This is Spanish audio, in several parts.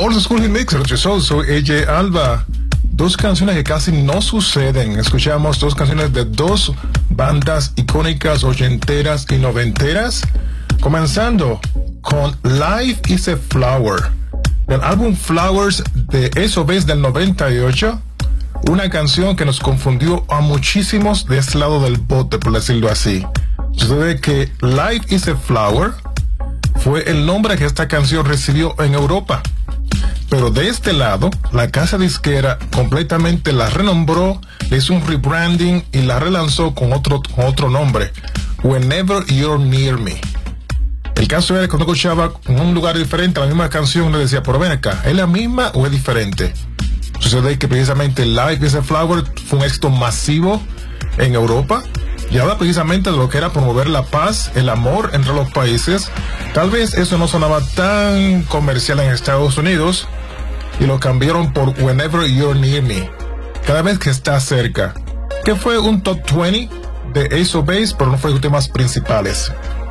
Old School Mix, soy AJ Alba. Dos canciones que casi no suceden. Escuchamos dos canciones de dos bandas icónicas ochenteras y noventeras. Comenzando con Life is a Flower, del álbum Flowers de S.O.B. del 98. Una canción que nos confundió a muchísimos de este lado del bote, por decirlo así. Sucede que Life is a Flower fue el nombre que esta canción recibió en Europa. Pero de este lado, la casa disquera completamente la renombró, le hizo un rebranding y la relanzó con otro nombre, Whenever You're Near Me. El caso era que cuando escuchaba en un lugar diferente la misma canción, le decía, pero ven acá, ¿es la misma o es diferente? Sucede que precisamente Life is a Flower fue un éxito masivo en Europa y habla precisamente de lo que era promover la paz, el amor entre los países. Tal vez eso no sonaba tan comercial en Estados Unidos y lo cambiaron por Whenever You're Near Me, cada vez que estás cerca, que fue un top 20 de Ace of Base, pero no fue de los temas principales.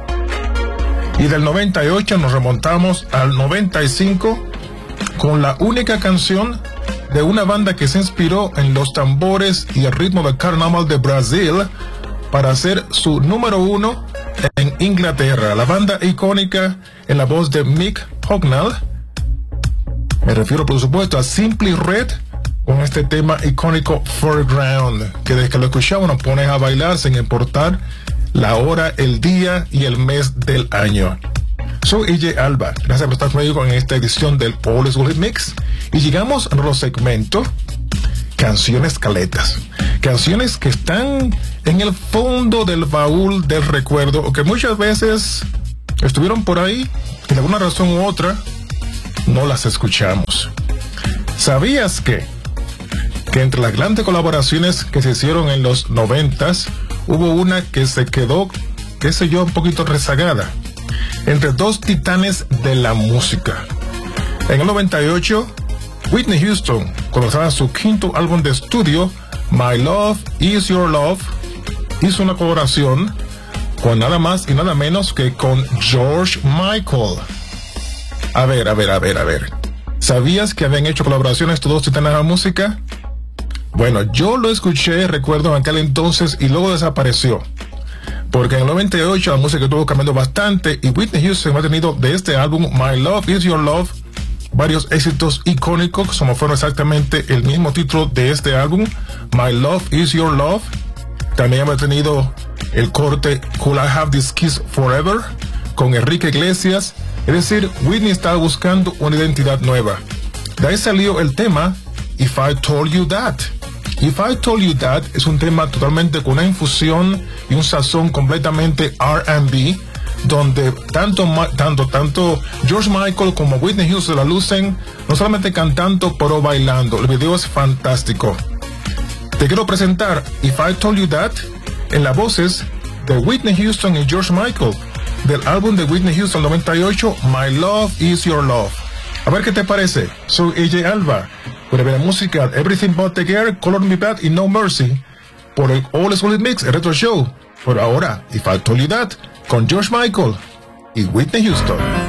Y del 98 nos remontamos al 95 con la única canción de una banda que se inspiró en los tambores y el ritmo del carnaval de Brasil para hacer su número 1 en Inglaterra. La banda icónica en la voz de Mick Hucknall. Me refiero, por supuesto, a Simply Red con este tema icónico Foreground, que desde que lo escuchamos nos pone a bailar sin importar la hora, el día y el mes del año. Soy AJ Alba, gracias por estar conmigo en esta edición del Old School Mix y llegamos a los segmentos Canciones Caletas, canciones que están en el fondo del baúl del recuerdo o que muchas veces estuvieron por ahí y de alguna razón u otra no las escuchamos. ¿Sabías que entre las grandes colaboraciones que se hicieron en los 90s hubo una que se quedó, qué sé yo, un poquito rezagada, entre dos titanes de la música? En el 98, Whitney Houston, cuando estaba en su quinto álbum de estudio, My Love Is Your Love, hizo una colaboración con nada más y nada menos que con George Michael. A ver. ¿Sabías que habían hecho colaboraciones estos dos titanes de la música? Bueno, yo lo escuché, recuerdo, en aquel entonces y luego desapareció. Porque en el 98 la música estuvo cambiando bastante y Whitney Houston ha tenido de este álbum My Love Is Your Love varios éxitos icónicos, como fueron exactamente el mismo título de este álbum, My Love Is Your Love. También hemos tenido el corte Could I Have This Kiss Forever con Enrique Iglesias. Es decir, Whitney estaba buscando una identidad nueva. De ahí salió el tema If I Told You That. If I Told You That es un tema totalmente con una infusión y un sazón completamente R&B, donde tanto George Michael como Whitney Houston la lucen, no solamente cantando, pero bailando. El video es fantástico. Te quiero presentar If I Told You That en las voces de Whitney Houston y George Michael, del álbum de Whitney Houston 98, My Love Is Your Love. A ver qué te parece. Soy AJ Alba, con la música Everything But the Girl, Color Me Bad y No Mercy, por el Old School Mix, el Retro Show. Por ahora, If I Told You That, con George Michael y Whitney Houston.